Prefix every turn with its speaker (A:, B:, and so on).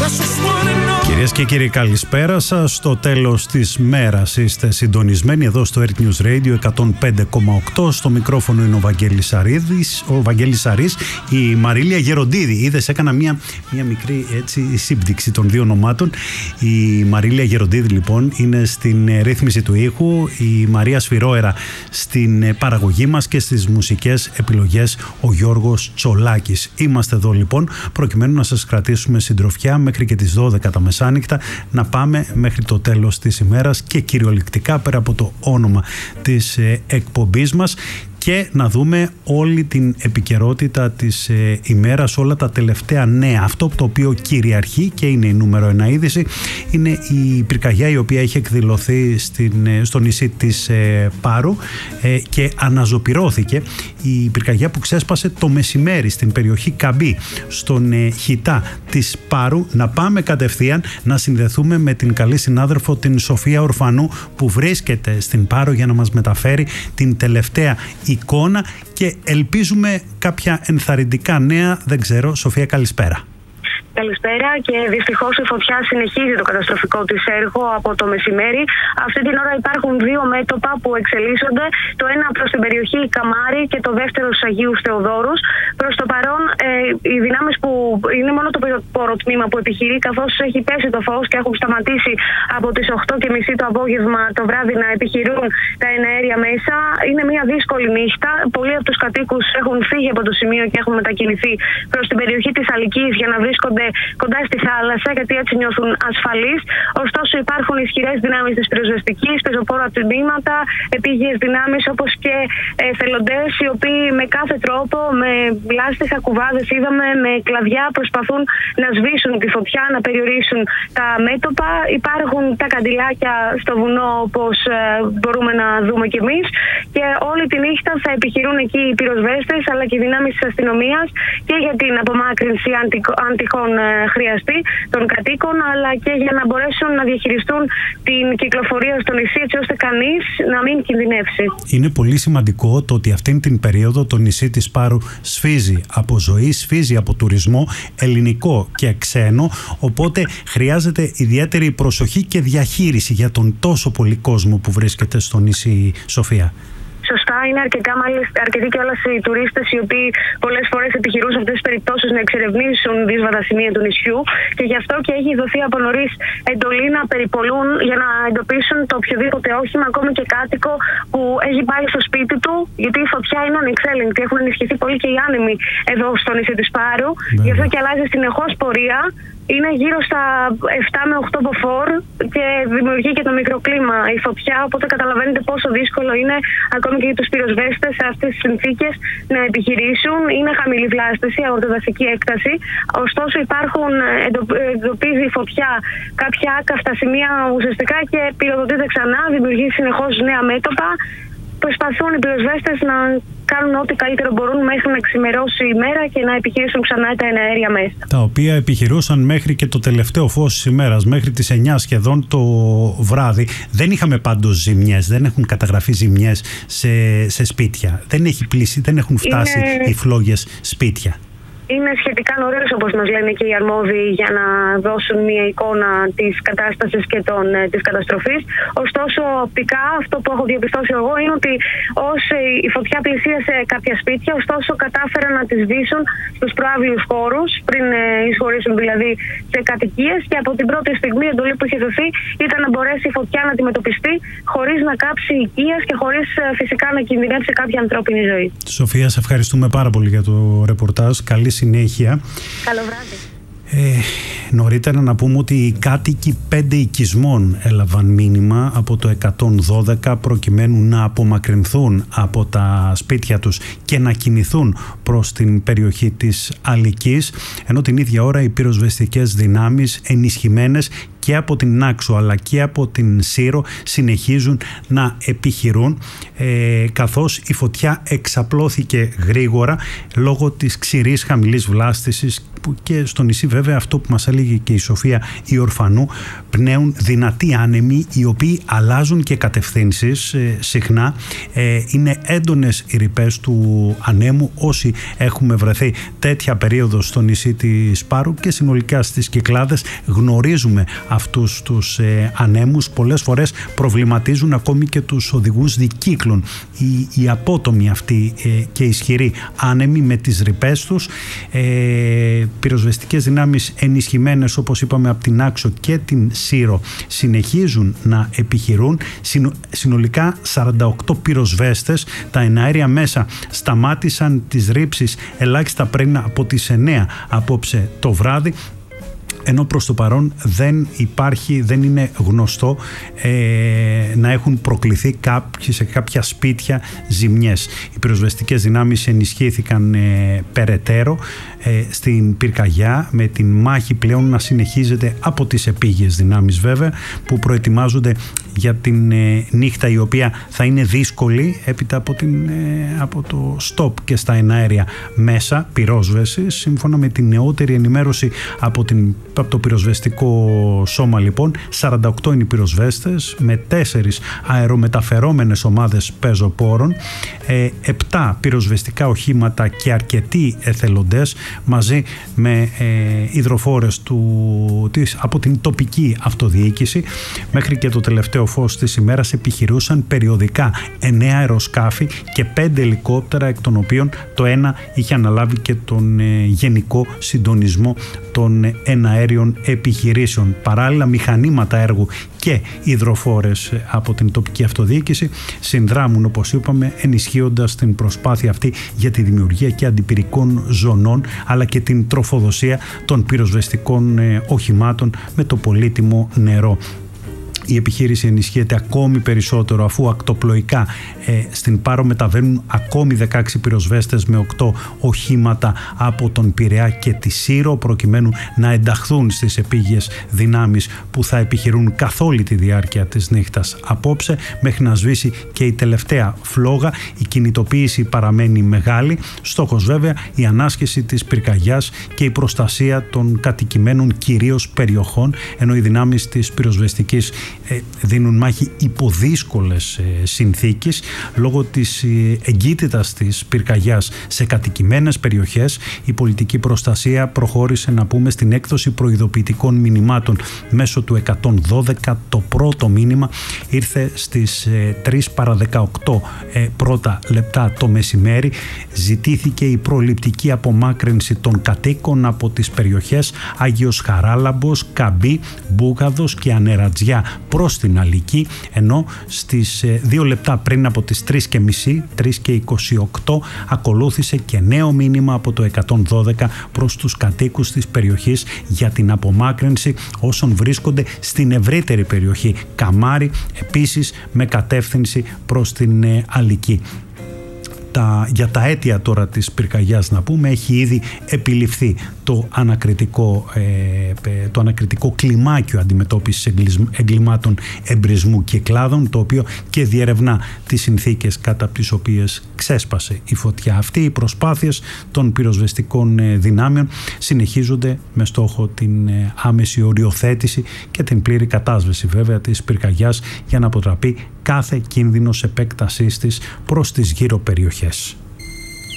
A: Κυρίες και κύριοι, καλησπέρα σας. Στο τέλος της μέρας είστε συντονισμένοι εδώ στο Earth News Radio 105,8. Στο μικρόφωνο είναι ο Βαγγέλης Σαρής, η Μαρίλια Γεροντίδη. Είδες, έκανα μια μικρή σύμπτυξη των δύο ονομάτων. Η Μαρίλια Γεροντίδη λοιπόν είναι στην ρύθμιση του ήχου, η Μαρία Σφυρόερα στην παραγωγή μας και στις μουσικές επιλογές ο Γιώργος Τσολάκης. Είμαστε εδώ λοιπόν προκειμένου να σας κρατήσουμε συντροφιά μέχρι και τις 12 τα μεσάνυχτα, να πάμε μέχρι το τέλος της ημέρας και κυριολεκτικά πέρα από το όνομα της εκπομπής μας και να δούμε όλη την επικαιρότητα της ημέρας, όλα τα τελευταία νέα. Αυτό το οποίο κυριαρχεί και είναι η νούμερο 1 είδηση είναι η πυρκαγιά η οποία έχει εκδηλωθεί στο νησί της Πάρου και αναζωπυρώθηκε. Η πυρκαγιά που ξέσπασε το μεσημέρι στην περιοχή Καμπή, στον Χιτά της Πάρου. Να πάμε κατευθείαν να συνδεθούμε με την καλή συνάδελφο την Σοφία Ορφανού που βρίσκεται στην Πάρο για να μας μεταφέρει την τελευταία εικόνα και ελπίζουμε κάποια ενθαρρυντικά νέα. Δεν ξέρω, Σοφία, καλησπέρα.
B: Καλησπέρα, και δυστυχώς η φωτιά συνεχίζει το καταστροφικό της έργο από το μεσημέρι. Αυτή την ώρα υπάρχουν δύο μέτωπα που εξελίσσονται. Το ένα προς την περιοχή Καμάρι και το δεύτερο στους Αγίους Θεοδόρους. Προς το παρόν, οι δυνάμεις που είναι μόνο το πυροπόρο τμήμα που επιχειρεί, καθώς έχει πέσει το φως και έχουν σταματήσει από τις 8:30 το απόγευμα το βράδυ να επιχειρούν τα εναέρια μέσα. Είναι μια δύσκολη νύχτα. Πολλοί από τους κατοίκους έχουν φύγει από το σημείο και έχουν μετακινηθεί προς την περιοχή της Αλικής για να βρίσκονται κοντά στη θάλασσα, γιατί έτσι νιώθουν ασφαλείς. Ωστόσο, υπάρχουν ισχυρές δυνάμεις της πυροσβεστικής, πεζοπόρα τμήματα, επίγειες δυνάμεις όπως και εθελοντές, οι οποίοι με κάθε τρόπο, με λάστιχα, κουβάδες, είδαμε, με κλαδιά προσπαθούν να σβήσουν τη φωτιά, να περιορίσουν τα μέτωπα. Υπάρχουν τα καντιλάκια στο βουνό, όπως μπορούμε να δούμε κι εμείς, και όλη τη νύχτα θα επιχειρούν εκεί οι πυροσβέστες αλλά και οι δυνάμεις της αστυνομίας και για την απομάκρυνση αν τυχόν χρειαστεί των κατοίκων, αλλά και για να μπορέσουν να διαχειριστούν την κυκλοφορία στο νησί, έτσι ώστε κανείς να μην κινδυνεύσει. Είναι πολύ σημαντικό το ότι αυτήν την περίοδο το νησί της Πάρου σφίζει από ζωή, σφίζει από τουρισμό ελληνικό και ξένο, οπότε χρειάζεται ιδιαίτερη προσοχή και διαχείριση για τον τόσο πολύ κόσμο που βρίσκεται στο νησί, Σοφία. Σωστά, είναι αρκετοί κιόλας οι τουρίστες οι οποίοι πολλές φορές επιχειρούν σε αυτές τις περιπτώσεις να εξερευνήσουν δύσβατα σημεία του νησιού, και γι' αυτό και έχει δοθεί από νωρίς εντολή να περιπολούν για να εντοπίσουν το οποιοδήποτε όχημα, ακόμη και κάτοικο που έχει πάει στο σπίτι του, γιατί η φωτιά είναι ανεξέλεγκτη. Έχουν ενισχυθεί πολύ και οι άνεμοι εδώ στο νησί της Πάρου, γι' αυτό και αλλάζει συνεχώς πορεία. Είναι γύρω στα 7 με 8 μποφόρ και δημιουργεί και το μικροκλίμα η φωτιά, οπότε καταλαβαίνετε πόσο δύσκολο είναι ακόμη και για τους πυροσβέστες σε αυτές τις συνθήκες να επιχειρήσουν. Είναι χαμηλή βλάστηση, αγροτοδασική έκταση, ωστόσο εντοπίζει η φωτιά κάποια άκαυστα σημεία ουσιαστικά και πυροδοτείται ξανά, δημιουργεί συνεχώς νέα μέτωπα. Προσπαθούν οι πυροσβέστες να κάνουν ό,τι καλύτερο μπορούν μέχρι να ξημερώσει η μέρα και να επιχειρήσουν ξανά τα εναέρια μέσα. Τα οποία επιχειρούσαν μέχρι και το τελευταίο φως της ημέρας, μέχρι τις 9 σχεδόν το βράδυ. Δεν είχαμε πάντως ζημιές, δεν έχουν καταγραφεί ζημιές σε σπίτια. Δεν έχει πλήσει, δεν έχουν φτάσει οι φλόγες σπίτια. Είναι σχετικά νωρίς, όπως μας λένε και οι αρμόδιοι, για να δώσουν μια εικόνα της κατάστασης και της καταστροφής. Ωστόσο, οπτικά αυτό που έχω διαπιστώσει εγώ είναι ότι η φωτιά πλησίασε κάποια σπίτια, ωστόσο κατάφεραν να τις σβήσουν στους προαύλιους χώρους, πριν εισχωρήσουν δηλαδή σε κατοικίες, και από την πρώτη στιγμή η εντολή που είχε δοθεί ήταν να μπορέσει η φωτιά να αντιμετωπιστεί χωρίς να κάψει οικίες και χωρίς φυσικά να κινδυνεύσει κάποια ανθρώπινη ζωή. Σοφία, σε ευχαριστούμε πάρα πολύ για το ρεπορτάζ. Καλή συνέχεια. Καλό βράδυ. Νωρίτερα να πούμε ότι οι κάτοικοι 5 οικισμών έλαβαν μήνυμα από το 112 προκειμένου να απομακρυνθούν από τα σπίτια τους και να κινηθούν προς την περιοχή της Αλικής, ενώ την ίδια ώρα οι πυροσβεστικές δυνάμεις ενισχυμένες και από την Νάξο αλλά και από την Σύρο συνεχίζουν να επιχειρούν, καθώς η φωτιά εξαπλώθηκε γρήγορα λόγω της ξηρής χαμηλής βλάστησης
A: και στο νησί βέβαια αυτό που μας έλεγε και η Σοφία η Ορφανού, πνέουν δυνατοί άνεμοι οι οποίοι αλλάζουν και κατευθύνσεις συχνά. Είναι έντονες οι ρηπές του ανέμου. Όσοι έχουμε βρεθεί τέτοια περίοδο στο νησί της Πάρου και συνολικά στις Κυκλάδες γνωρίζουμε αυτούς τους ανέμους. Πολλές φορές προβληματίζουν ακόμη και τους οδηγούς δικύκλων οι απότομοι αυτοί και ισχυροί άνεμοι με τις ρηπές τους. Πυροσβεστικές δυνάμεις ενισχυμένες, όπως είπαμε, από την Άξο και την Σύρο συνεχίζουν να επιχειρούν. Συνολικά 48 πυροσβέστες. Τα εναέρια μέσα σταμάτησαν τις ρήψεις ελάχιστα πριν από τις 9 απόψε το βράδυ, ενώ προς το παρόν δεν είναι γνωστό να έχουν προκληθεί σε κάποια σπίτια ζημιές. Οι πυροσβεστικές δυνάμεις ενισχύθηκαν περαιτέρω στην πυρκαγιά, με την μάχη πλέον να συνεχίζεται από τις επίγειες δυνάμεις βέβαια, που προετοιμάζονται για την νύχτα, η οποία θα είναι δύσκολη έπειτα από το στόπ και στα εναέρια μέσα πυρόσβεσης. Σύμφωνα με την νεότερη ενημέρωση από το πυροσβεστικό σώμα, λοιπόν, 48 είναι οι πυροσβέστες με 4 αερομεταφερόμενες ομάδες πεζοπόρων, 7 πυροσβεστικά οχήματα και αρκετοί εθελοντές μαζί με υδροφόρες από την τοπική αυτοδιοίκηση. Μέχρι και το τελευταίο φως της ημέρας επιχειρούσαν περιοδικά 9 αεροσκάφη και 5 ελικόπτερα, εκ των οποίων το ένα είχε αναλάβει και τον γενικό συντονισμό των εναέριων επιχειρήσεων. Παράλληλα, μηχανήματα έργου και υδροφόρες από την τοπική αυτοδιοίκηση συνδράμουν, όπως είπαμε, ενισχύοντας την προσπάθεια αυτή για τη δημιουργία και αντιπυρικών ζωνών, αλλά και την τροφοδοσία των πυροσβεστικών οχημάτων με το πολύτιμο νερό. Η επιχείρηση ενισχύεται ακόμη περισσότερο, αφού ακτοπλοϊκά στην Πάρο μεταβαίνουν ακόμη 16 πυροσβέστες με 8 οχήματα από τον Πειραιά και τη Σύρο, προκειμένου να ενταχθούν στις επίγειες δυνάμεις που θα επιχειρούν καθ' όλη τη διάρκεια της νύχτας απόψε, μέχρι να σβήσει και η τελευταία φλόγα. Η κινητοποίηση παραμένει μεγάλη. Στόχος βέβαια η ανάσχεση της πυρκαγιάς και η προστασία των κατοικημένων κυρίως περιοχών, ενώ οι δυνάμεις της πυροσβεστικής δίνουν μάχη υπό δύσκολες συνθήκες λόγω της εγκύτητας της πυρκαγιάς σε κατοικημένες περιοχές. Η πολιτική προστασία προχώρησε, να πούμε, στην έκδοση προειδοποιητικών μηνυμάτων μέσω του 112. Το πρώτο μήνυμα ήρθε στις 3 παρα 18 πρώτα λεπτά το μεσημέρι. Ζητήθηκε η προληπτική απομάκρυνση των κατοίκων από τις περιοχές Άγιος Χαράλαμπος, Καμπή, Μπούγαδος και Ανερατζιά προς την Αλική, ενώ στις 2 λεπτά πριν από τις 3:30, 3:28, ακολούθησε και νέο μήνυμα από το 112 προς τους κατοίκους της περιοχής για την απομάκρυνση όσων βρίσκονται στην ευρύτερη περιοχή Καμάρι, επίσης με κατεύθυνση προς την Αλική. Για τα αίτια τώρα της πυρκαγιάς, να πούμε, έχει ήδη επιληφθεί το ανακριτικό κλιμάκιο αντιμετώπισης εγκλημάτων εμπρισμού κυκλάδων, το οποίο και διερευνά τις συνθήκες κατά τις οποίες ξέσπασε η φωτιά αυτή. Οι προσπάθειες των πυροσβεστικών δυνάμεων συνεχίζονται με στόχο την άμεση οριοθέτηση και την πλήρη κατάσβεση βέβαια της πυρκαγιάς, για να αποτραπεί κάθε κίνδυνος επέκτασής της προς τις γύρω περιοχές.